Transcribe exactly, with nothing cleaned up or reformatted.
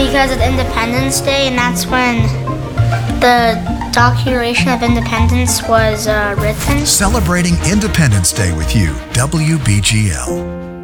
because it's Independence Day, and that's when the Declaration of Independence was uh, written. Celebrating Independence Day with you, W B G L.